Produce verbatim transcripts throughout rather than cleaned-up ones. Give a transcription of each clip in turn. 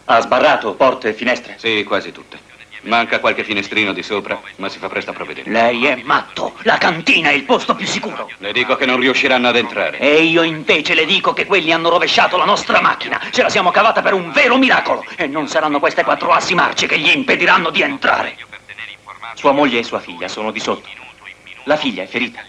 Ha sbarrato porte e finestre? Sì, quasi tutte. Manca qualche finestrino di sopra, ma si fa presto a provvedere. Lei è matto. La cantina è il posto più sicuro. Le dico che non riusciranno ad entrare. E io invece le dico che quelli hanno rovesciato la nostra macchina. Ce la siamo cavata per un vero miracolo. E non saranno queste quattro assi marce che gli impediranno di entrare. Sua moglie e sua figlia sono di sotto. La figlia è ferita.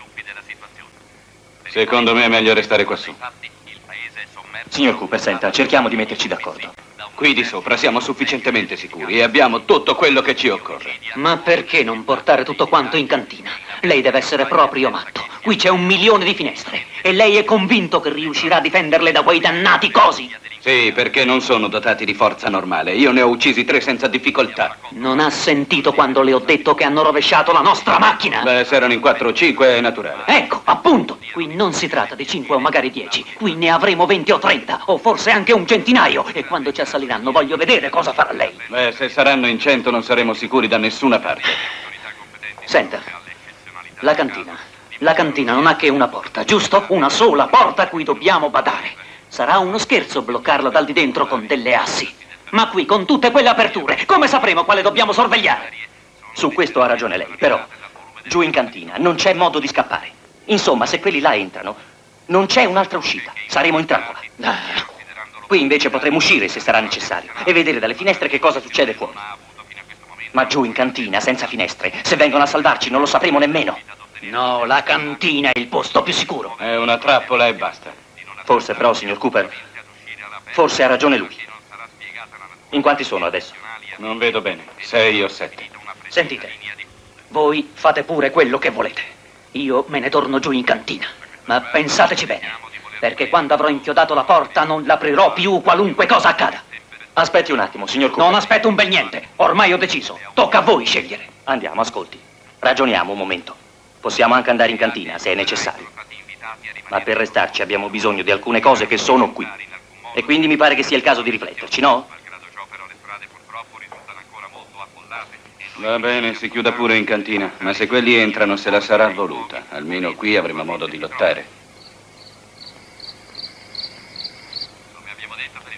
Secondo me è meglio restare quassù. Signor Cooper, senta, cerchiamo di metterci d'accordo. Qui di sopra siamo sufficientemente sicuri e abbiamo tutto quello che ci occorre. Ma perché non portare tutto quanto in cantina? Lei deve essere proprio matto. Qui c'è un milione di finestre e lei è convinto che riuscirà a difenderle da quei dannati cosi? Sì, perché non sono dotati di forza normale. Io ne ho uccisi tre senza difficoltà. Non ha sentito quando le ho detto che hanno rovesciato la nostra macchina? Beh, se erano in quattro o cinque è naturale. Ecco, appunto. Qui non si tratta di cinque o magari dieci. Qui ne avremo venti o trenta, o forse anche un centinaio. E quando ci assaliranno voglio vedere cosa farà lei. Beh, se saranno in cento non saremo sicuri da nessuna parte. Senta, la cantina. La cantina non ha che una porta, giusto? Una sola porta a cui dobbiamo badare. Sarà uno scherzo bloccarla dal di dentro con delle assi. Ma qui, con tutte quelle aperture, come sapremo quale dobbiamo sorvegliare? Su questo ha ragione lei, però giù in cantina non c'è modo di scappare. Insomma, se quelli là entrano, non c'è un'altra uscita. Saremo in trappola. Ah. Qui invece potremo uscire se sarà necessario e vedere dalle finestre che cosa succede fuori. Ma giù in cantina, senza finestre, se vengono a salvarci non lo sapremo nemmeno. No, la cantina è il posto più sicuro. È una trappola e basta. Forse però, signor Cooper, forse ha ragione lui. In quanti sono adesso? Non vedo bene. Sei o sette. Sentite, voi fate pure quello che volete. Io me ne torno giù in cantina. Ma pensateci bene, perché quando avrò inchiodato la porta non l'aprirò più qualunque cosa accada. Aspetti un attimo, signor Cooper. Non aspetto un bel niente. Ormai ho deciso. Tocca a voi scegliere. Andiamo, ascolti. Ragioniamo un momento. Possiamo anche andare in cantina, se è necessario. Ma per restarci abbiamo bisogno di alcune cose che sono qui. E quindi mi pare che sia il caso di rifletterci, no? Va bene, si chiuda pure in cantina. Ma se quelli entrano se la sarà voluta. Almeno qui avremo modo di lottare.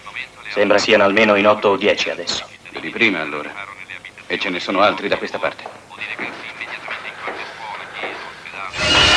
Sembra siano almeno in otto o dieci adesso. Più di prima, allora. E ce ne sono altri da questa parte.